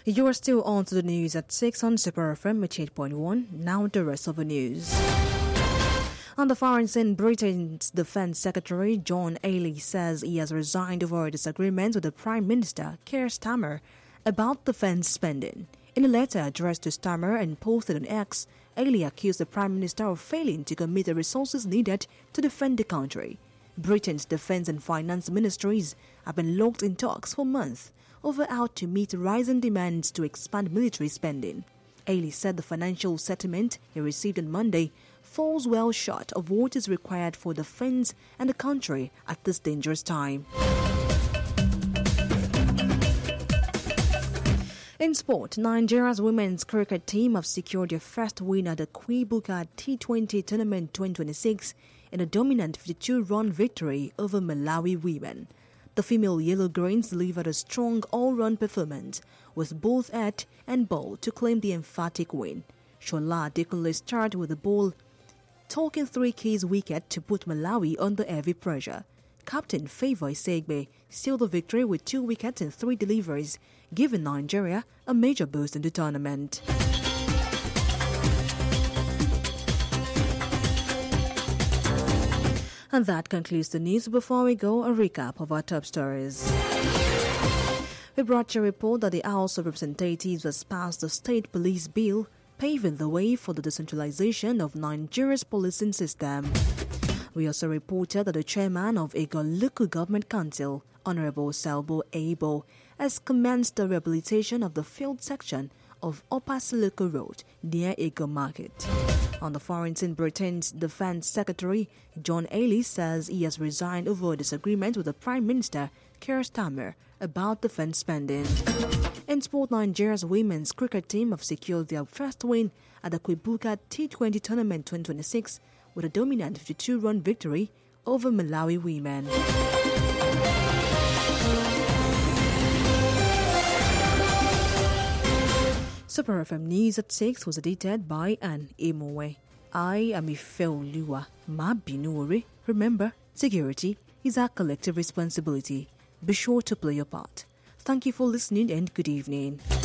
You are still on to the news at 6 on Super FM 88.1. Now the rest of the news. On the foreign scene, Britain's Defence Secretary John Healey says he has resigned over a disagreement with the Prime Minister Keir Starmer about defence spending. In a letter addressed to Starmer and posted on X, Healey accused the Prime Minister of failing to commit the resources needed to defend the country. Britain's Defence and Finance Ministries have been locked in talks for months over how to meet rising demands to expand military spending. Healey said the financial settlement he received on Monday falls well short of what is required for defence and the country at this dangerous time. In sport, Nigeria's women's cricket team have secured their first win at the Kwibuka T20 Tournament 2026 in a dominant 52-run victory over Malawi women. The female Yellow Greens delivered a strong all-round performance with both bat and ball to claim the emphatic win. Shola Adekunle started with the ball, taking 3 keys wicket to put Malawi under heavy pressure. Captain Favour Isegbe sealed the victory with 2 wickets and 3 deliveries, giving Nigeria a major boost in the tournament. And that concludes the news. Before we go, a recap of our top stories. We brought you a report that the House of Representatives has passed the State Police Bill, paving the way for the decentralization of Nigeria's policing system. We also reported that the chairman of Ego Local Government Council, Honorable Salbo Abo, has commenced the rehabilitation of the field section of Upper Siloko Road near Ego Market. On the foreign scene, Britain's Defence Secretary John Healey says he has resigned over a disagreement with the Prime Minister Keir Starmer about defence spending. In sport, Nigeria's women's cricket team have secured their first win at the Kwibuka T20 Tournament 2026 with a dominant 52-run victory over Malawi women. Super FM News at 6 was edited by Anne Imowe. I am Ifeoluwa Mabinuri. Remember, security is our collective responsibility. Be sure to play your part. Thank you for listening and good evening.